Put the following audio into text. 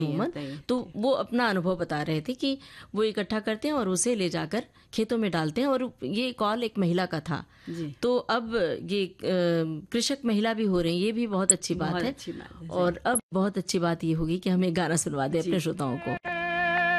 उमन, तो वो अपना अनुभव बता रहे थे कि वो इकट्ठा करते हैं और उसे ले जाकर खेतों में डालते हैं। और ये कॉल एक महिला का था जी। तो अब ये कृषक महिला भी हो रही है, ये भी बहुत अच्छी बात है। और अब बहुत अच्छी बात ये होगी कि हमें गाना सुनवा दे अपने श्रोताओं को।